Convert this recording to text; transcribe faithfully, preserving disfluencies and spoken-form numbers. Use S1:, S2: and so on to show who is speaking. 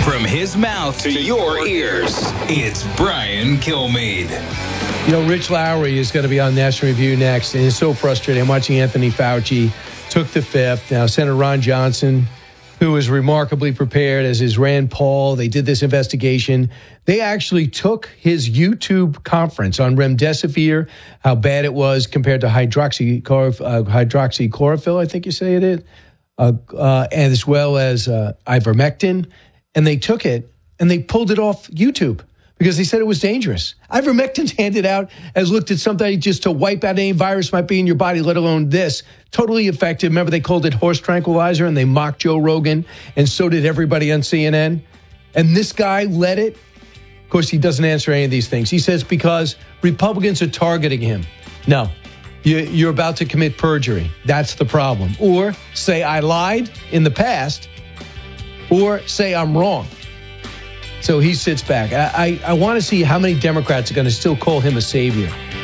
S1: From his mouth to your ears, it's Brian Kilmeade.
S2: You know, Rich Lowry is going to be on National Review next, and it's so frustrating. I'm watching Anthony Fauci took the fifth. Now, Senator Ron Johnson, who was remarkably prepared, as is Rand Paul. They did this investigation. They actually took his YouTube conference on remdesivir, how bad it was compared to hydroxychlor- uh, hydroxychlorophyll, I think you say it is, uh, uh, and as well as uh, ivermectin. And they took it and they pulled it off YouTube because they said it was dangerous. Ivermectin's handed out as looked at something just to wipe out any virus might be in your body, let alone this. Totally effective. Remember, they called it horse tranquilizer and they mocked Joe Rogan, and so did everybody on C N N. And this guy led it. Of course, he doesn't answer any of these things. He says because Republicans are targeting him. No, you, you're about to commit perjury. That's the problem. Or say I lied in the past, or say I'm wrong. So he sits back. I, I, I want to see how many Democrats are going to still call him a savior.